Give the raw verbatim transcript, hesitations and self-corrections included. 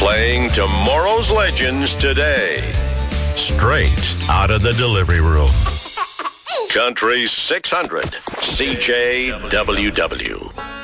Playing tomorrow's legends today. Straight out of the delivery room. Country six hundred, C J W W.